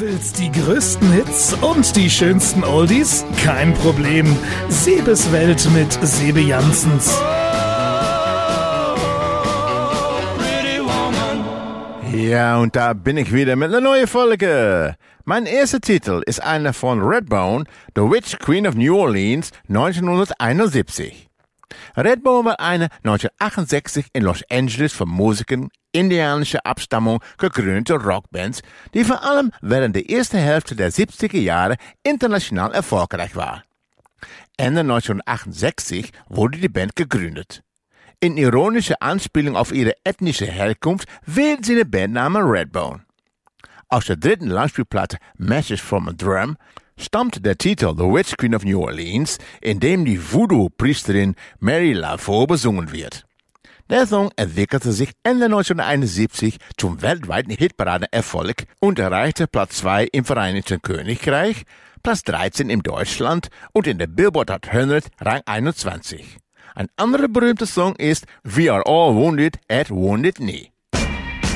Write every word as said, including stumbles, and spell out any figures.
willst die größten Hits und die schönsten Oldies? Kein Problem. Sebes Welt mit Sebe Janssens. Ja, und da bin ich wieder mit einer neuen Folge. Mein erster Titel ist einer von Redbone, The Witch Queen of New Orleans, neunzehnhunderteinundsiebzig. Redbone war eine neunzehnhundertachtundsechzig in Los Angeles von Musikern indianischer Abstammung gegründete Rockband, die vor allem während der ersten Hälfte der siebziger Jahre international erfolgreich war. Ende neunzehnhundertachtundsechzig wurde die Band gegründet. In ironischer Anspielung auf ihre ethnische Herkunft wählten sie den Bandnamen Redbone. Aus der dritten Langspielplatte Message from a Drum stammt der Titel The Witch Queen of New Orleans, in dem die Voodoo-Priesterin Mary Laveau besungen wird. Der Song entwickelte sich Ende neunzehnhunderteinundsiebzig zum weltweiten Hitparadenerfolg und erreichte Platz zwei im Vereinigten Königreich, Platz dreizehn in Deutschland und in der Billboard hundert Rang einundzwanzig. Ein anderer berühmter Song ist We Are All Wounded at Wounded Knee.